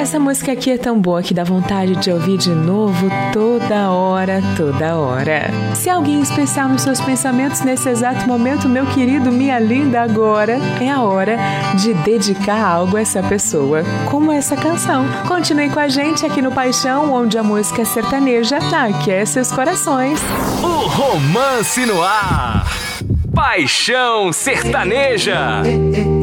Essa música aqui é tão boa que dá vontade de ouvir de novo toda hora, toda hora. Se há alguém especial nos seus pensamentos nesse exato momento, meu querido, minha linda, agora é a hora de dedicar algo a essa pessoa, como essa canção. Continue com a gente aqui no Paixão, onde a música sertaneja aquece os corações. O romance no ar. Paixão Sertaneja.